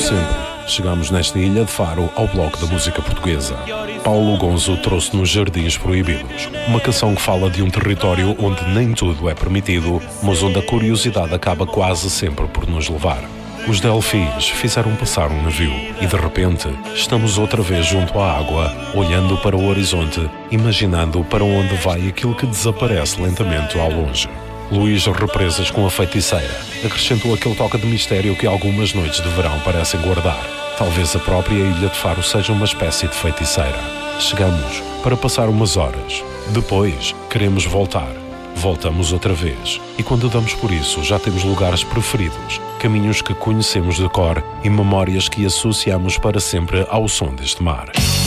sempre, chegamos nesta ilha de Faro ao bloco da música portuguesa. Paulo Gonzo trouxe-nos Jardins Proibidos, uma canção que fala de um território onde nem tudo é permitido, mas onde a curiosidade acaba quase sempre por nos levar. Os Delfins fizeram passar um navio e, de repente, estamos outra vez junto à água, olhando para o horizonte, imaginando para onde vai aquilo que desaparece lentamente ao longe. Luís Represas com a Feiticeira acrescentou aquele toque de mistério que algumas noites de verão parecem guardar. Talvez a própria ilha de Faro seja uma espécie de feiticeira. Chegamos para passar umas horas. Depois, queremos voltar. Voltamos outra vez. E quando damos por isso, já temos lugares preferidos, caminhos que conhecemos de cor e memórias que associamos para sempre ao som deste mar.